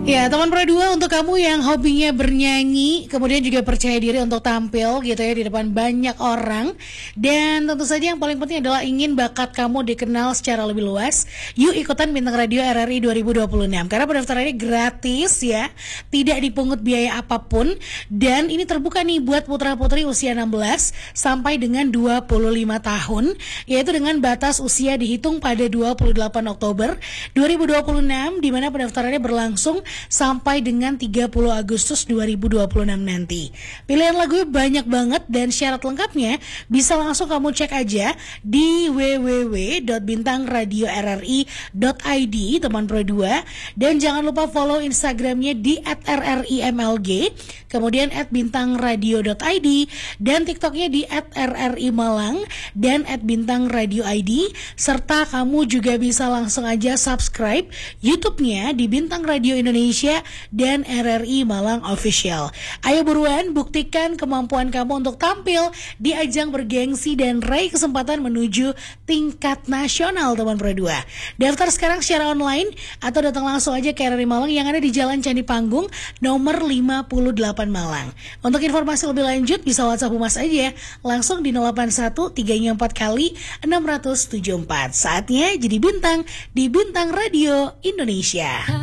Ya, teman Pro 2, untuk kamu yang hobinya bernyanyi, kemudian juga percaya diri untuk tampil gitu ya di depan banyak orang, dan tentu saja yang paling penting adalah ingin bakat kamu dikenal secara lebih luas, yuk ikutan Bintang Radio RRI 2026. Karena pendaftarannya gratis ya, tidak dipungut biaya apapun, dan ini terbuka nih buat putra-putri usia 16 sampai dengan 25 tahun, yaitu dengan batas usia dihitung pada 28 Oktober 2026, di mana pendaftarannya berlangsung sampai dengan 30 Agustus 2026 nanti. Pilihan lagu banyak banget dan syarat lengkapnya bisa langsung kamu cek aja di www.bintangradiorri.id teman Pro 2, dan jangan lupa follow Instagramnya di @rrimlg, kemudian @bintangradio.id, dan TikToknya di @rrimalang dan @bintangradio.id, serta kamu juga bisa langsung aja subscribe YouTube-nya di Bintang Radio Indonesia dan RRI Malang Official. Ayo buruan buktikan kemampuan kamu untuk tampil di ajang bergengsi dan raih kesempatan menuju tingkat nasional teman Pro 2. Daftar sekarang secara online atau datang langsung aja ke RRI Malang yang ada di Jalan Candi Panggung nomor 58 Malang. Untuk informasi lebih lanjut bisa WhatsApp Humas aja langsung di 081 3 4 kali 674. Saatnya jadi bintang di Bintang Radio Indonesia.